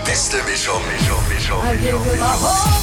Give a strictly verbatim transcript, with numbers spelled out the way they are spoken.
beste Mischung. Mischung, Mischung, I give Mischung, you my Mischung. whole